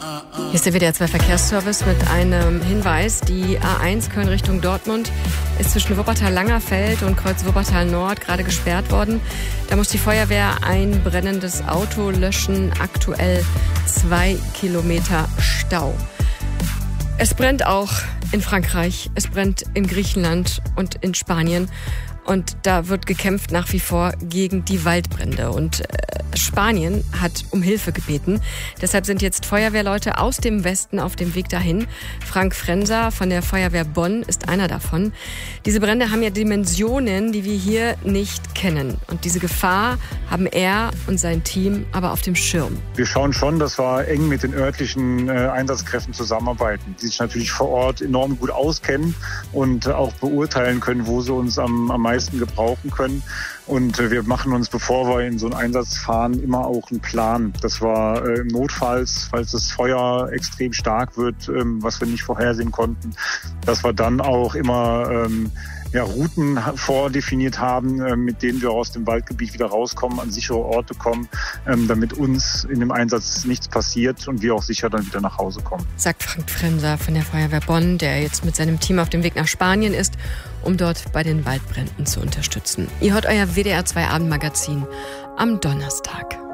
Hier ist der WDR 2 Verkehrsservice mit einem Hinweis. Die A1 Köln Richtung Dortmund ist zwischen Wuppertal-Langerfeld und Kreuz Wuppertal-Nord gerade gesperrt worden. Da muss die Feuerwehr ein brennendes Auto löschen. Aktuell 2 Kilometer Stau. Es brennt auch in Frankreich, es brennt in Griechenland und in Spanien. Und da wird gekämpft nach wie vor gegen die Waldbrände. Und Spanien hat um Hilfe gebeten. Deshalb sind jetzt Feuerwehrleute aus dem Westen auf dem Weg dahin. Frank Frenser von der Feuerwehr Bonn ist einer davon. Diese Brände haben ja Dimensionen, die wir hier nicht kennen. Und diese Gefahr haben er und sein Team aber auf dem Schirm. Wir schauen schon, dass wir eng mit den örtlichen Einsatzkräften zusammenarbeiten, die sich natürlich vor Ort enorm gut auskennen und auch beurteilen können, wo sie uns am meisten gebrauchen können. Und wir machen uns, bevor wir in so einen Einsatz fahren, immer auch einen Plan. Das war im Notfalls, falls das Feuer extrem stark wird, was wir nicht vorhersehen konnten, dass wir dann auch immer Routen vordefiniert haben, mit denen wir aus dem Waldgebiet wieder rauskommen, an sichere Orte kommen, damit uns in dem Einsatz nichts passiert und wir auch sicher dann wieder nach Hause kommen. Sagt Frank Frenser von der Feuerwehr Bonn, der jetzt mit seinem Team auf dem Weg nach Spanien ist, um dort bei den Waldbränden zu unterstützen. Ihr hört euer WDR 2 Abendmagazin am Donnerstag.